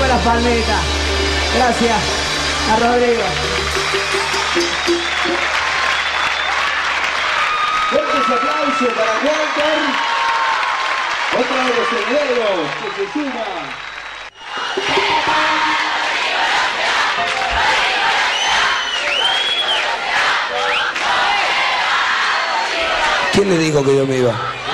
las palmitas. Gracias a Rodrigo. Fuertes aplausos para Walter. Otra de los herederos que se suma. ¿Quién le dijo que yo me iba?